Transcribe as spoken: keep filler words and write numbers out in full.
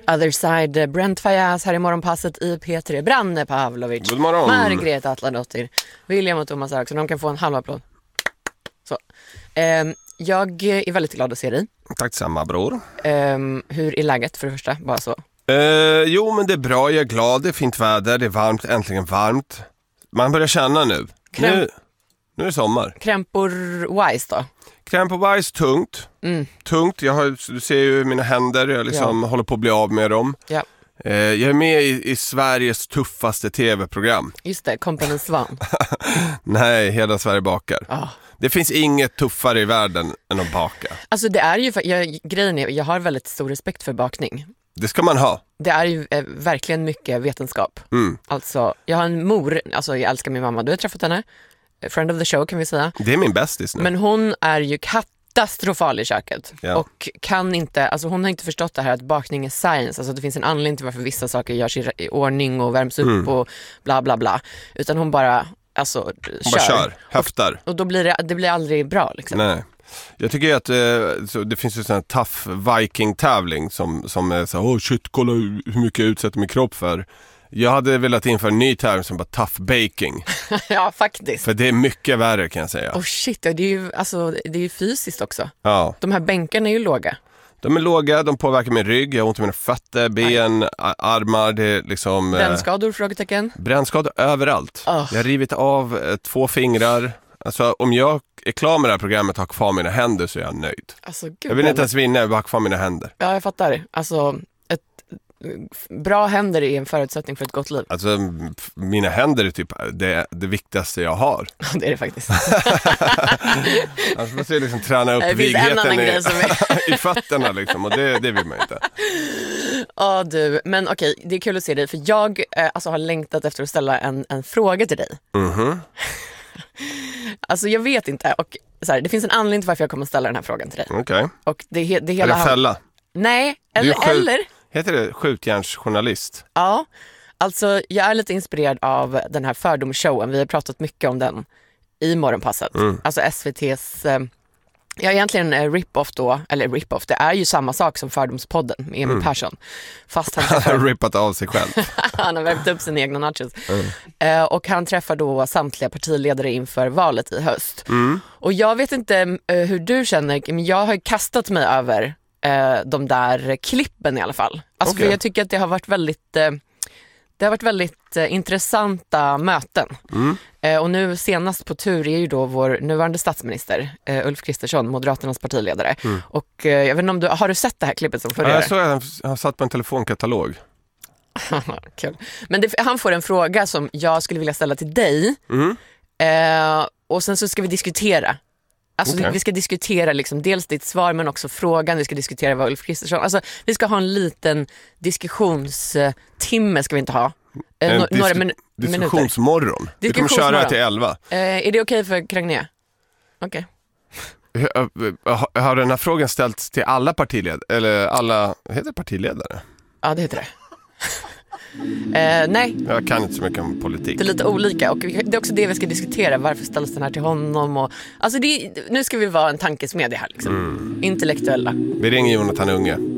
Other side, Brent Faiyaz här i morgonpasset i P tre. Branne Pavlovic. God morgon. Margreta Atladottir. William och Thomas Eriksson. De kan få en halv applåd. Så. Um, jag är väldigt glad att se dig. Tack samma, bror. Um, hur är läget för det första? Bara så. Uh, jo, men det är bra. Jag är glad. Det är fint väder. Det är varmt. Äntligen varmt. Man börjar känna nu. Kräm- Nu, nu är det sommar. Krämpor wise då? Krämpor wise, tungt. Mm. Tungt. Jag har, du ser ju mina händer. Jag liksom Ja. håller på att bli av med dem. Ja. Uh, jag är med i, i Sveriges tuffaste tv-program. Just det, Kompani Svan. Nej, Hela Sverige bakar. Ah. Det finns inget tuffare i världen än att baka. Alltså det är ju, för, jag, grejen är, jag har väldigt stor respekt för bakning. Det ska man ha. Det är ju eh, verkligen mycket vetenskap. Mm. Alltså, jag har en mor, alltså jag älskar min mamma, du har träffat henne. Friend of the show kan vi säga. Det är min bästis nu. Men hon är ju katastrofal i köket. Ja. Och kan inte, alltså hon har inte förstått det här att bakning är science. Alltså det finns en anledning till varför vissa saker görs i, i ordning och värms upp Mm. och bla bla bla. Utan hon bara, alltså, Hon kör. bara kör, höftar. Och då blir det, det blir aldrig bra liksom. Nej. Jag tycker att eh, så det finns ju sån här tough viking-tävling som, som är så här, åh shit, kolla hur mycket jag utsätter min kropp för. Jag hade velat införa en ny tävling som bara tough baking. Ja, faktiskt. För det är mycket värre, kan jag säga. Oh shit, det är ju, alltså, det är ju fysiskt också. Ja. De här bänkarna är ju låga. De är låga, de påverkar min rygg, jag har ont i mina fötter, ben, a- armar, det är liksom... eh, Brännskador, frågetecken. Brännskador överallt. Oh. Jag har rivit av eh, två fingrar. Alltså om jag är klar med det här programmet och har kvar mina händer så är jag nöjd. Alltså, gud, Jag vill inte ens vinna, jag vill ha kvar mina händer. Ja, jag fattar. Alltså, ett, bra händer är en förutsättning för ett gott liv. Alltså m- f- mina händer är typ det, det viktigaste jag har. Det är det faktiskt. Annars måste jag liksom träna upp Det finns en vigheten annan i, grej som är... i fötterna liksom, och det, det vill man inte. Ja, du. Men okej, det är kul att se dig. För jag eh, alltså, har längtat efter att ställa en, en fråga till dig. Mhm. Alltså, jag vet inte. Och, så här, det finns en anledning till varför jag kommer att ställa den här frågan till dig. Okej. Och det, he- det Är hela... det fälla? Nej, Du är eller... skjut- eller Heter det skjutjärnsjournalist? Ja, alltså jag är lite inspirerad av den här fördomsshowen. Vi har pratat mycket om den i morgonpasset. Mm. Alltså S V T:s, eh, ja egentligen eh, rip-off då, eller rip-off, det är ju samma sak som Fördomspodden med Emil Mm. Persson. Fast han Han har träffar, rippat av sig själv. han har värmt upp sina egna nachos. Mm. Eh, och han träffar då samtliga partiledare inför valet i höst. Mm. Och jag vet inte eh, hur du känner, men jag har ju kastat mig över eh, de där klippen i alla fall. Alltså Okej. för jag tycker att det har varit väldigt eh, det har varit väldigt eh, intressanta möten. Mm. Eh, och nu senast på tur är ju då vår nuvarande statsminister eh, Ulf Kristersson, Moderaternas partiledare. Mm. Och eh, jag vet inte om du har du sett det här klippet som Ja, förra? jag såg att han har satt på en telefonkatalog. Kul. Men det, han får en fråga som jag skulle vilja ställa till dig. Mm. Eh, och sen så ska vi diskutera. Alltså Okej. vi ska diskutera liksom dels ditt svar men också frågan. Vi ska diskutera vad Ulf Kristersson... Alltså vi ska ha en liten diskussionstimme ska vi inte ha. Eh, En no- några disku- min- minuter. Diskussionsmorgon. Vi kommer köra Diskussionsmorgon. till elva. Eh, är det okej för Kragné? Okej. Har- Har den här frågan ställts till alla partiledare? Eller alla, heter det partiledare? Ja, det heter det. eh, nej, Jag kan inte så mycket om politik. det är lite olika. Och vi- det är också det vi ska diskutera. Varför ställs den här till honom? Och, alltså det, nu ska vi vara en tankesmedja här liksom. Intellektuella. Vi ringer Jonathan Unge.